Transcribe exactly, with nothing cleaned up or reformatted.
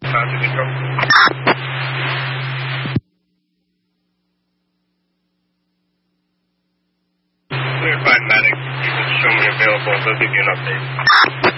Positive control. Cleared by medic. You can show me available. They'll give you an update.